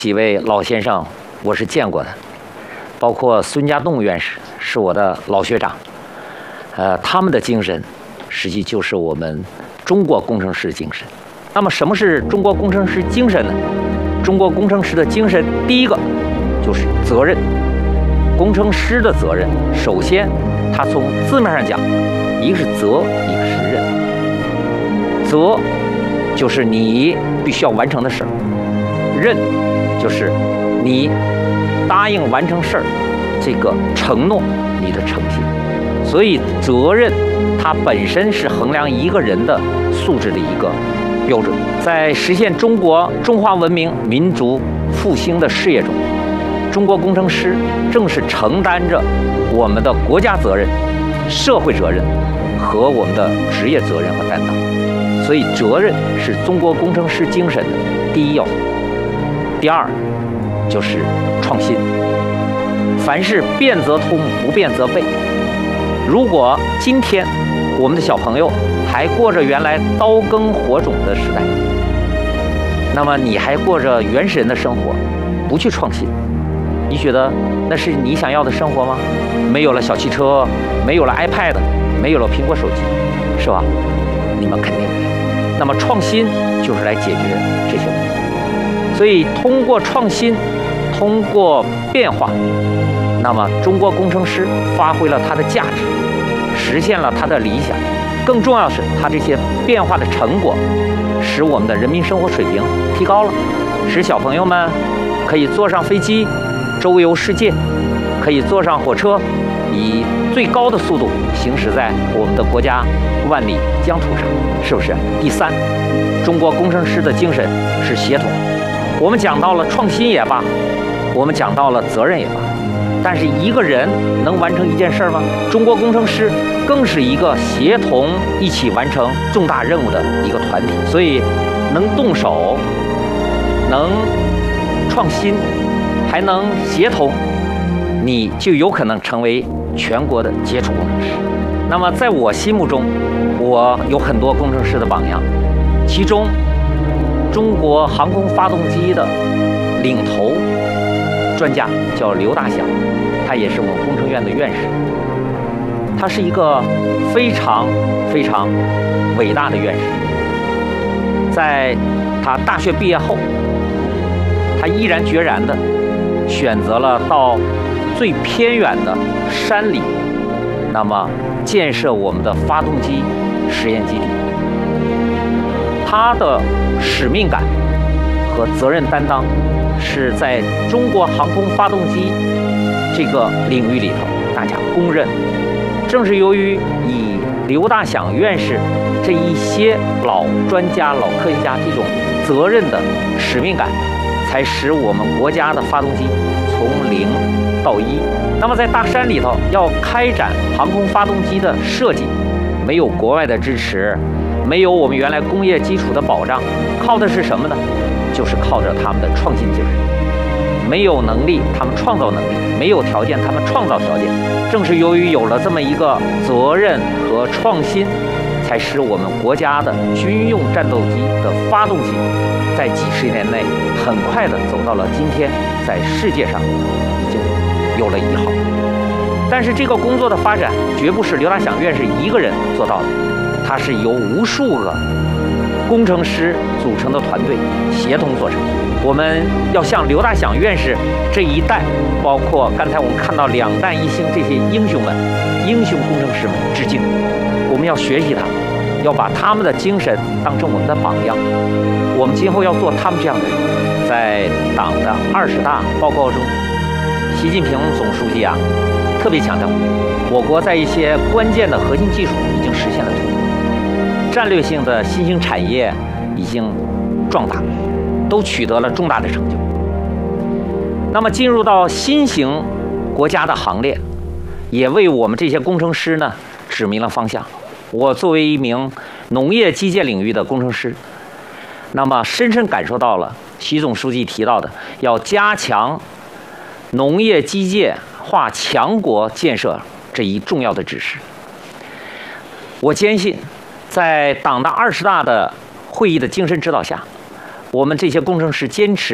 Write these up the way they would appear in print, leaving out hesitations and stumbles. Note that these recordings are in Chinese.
几位老先生我是见过的，包括孙家栋院士是我的老学长，他们的精神实际就是我们中国工程师精神。那么什么是中国工程师精神呢？中国工程师的精神，第一个就是责任。工程师的责任，首先他从字面上讲，一个是责，一个是任。责就是你必须要完成的事儿，任就是你答应完成事儿这个承诺，你的诚信。所以责任它本身是衡量一个人的素质的一个标准。在实现中华文明民族复兴的事业中，中国工程师正是承担着我们的国家责任、社会责任和我们的职业责任和担当。所以责任是中国工程师精神的第一要素。第二就是创新，凡事变则通，不变则废。如果今天我们的小朋友还过着原来刀耕火种的时代，那么你还过着原始人的生活，不去创新，你觉得那是你想要的生活吗？没有了小汽车，没有了 iPad， 没有了苹果手机，是吧？你们肯定没有。那么创新就是来解决这些问题。所以通过创新，通过变化，那么中国工程师发挥了它的价值，实现了它的理想。更重要的是，它这些变化的成果，使我们的人民生活水平提高了，使小朋友们可以坐上飞机周游世界，可以坐上火车，以最高的速度行驶在我们的国家万里疆土上，是不是？第三，中国工程师的精神是协同。我们讲到了创新也罢，我们讲到了责任也罢，但是一个人能完成一件事吗？中国工程师更是一个协同一起完成重大任务的一个团体。所以能动手，能创新，还能协同，你就有可能成为全国的杰出工程师。那么在我心目中，我有很多工程师的榜样，其中中国航空发动机的领头专家叫刘大祥，他也是我们工程院的院士。他是一个非常非常伟大的院士。在他大学毕业后，他毅然决然地选择了到最偏远的山里，那么建设我们的发动机实验基地。他的使命感和责任担当是在中国航空发动机这个领域里头大家公认。正是由于以刘大祥院士这一些老专家、老科学家这种责任的使命感，才使我们国家的发动机从0到1。那么在大山里头要开展航空发动机的设计，没有国外的支持，没有我们原来工业基础的保障，靠的是什么呢？就是靠着他们的创新精神。没有能力，他们创造能力；没有条件，他们创造条件。正是由于有了这么一个责任和创新，才使我们国家的军用战斗机的发动机在几十年内很快的走到了今天，在世界上已经有了1号。但是这个工作的发展绝不是刘大祥院士一个人做到的，它是由无数个工程师组成的团队协同做成。我们要向刘大祥院士这一代，包括刚才我们看到2弹1星这些英雄们、英雄工程师们致敬。我们要学习他们，要把他们的精神当成我们的榜样。我们今后要做他们这样的人。在党的20大报告中，习近平总书记特别强调，我国在一些关键的核心技术已经实现了突破，战略性的新兴产业已经壮大，都取得了重大的成就。那么进入到新型国家的行列，也为我们这些工程师呢指明了方向。我作为一名农业机械领域的工程师，那么深深感受到了习总书记提到的要加强农业机械化强国建设这一重要的指示。我坚信，在党的20大的会议的精神指导下，我们这些工程师坚持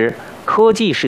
科技是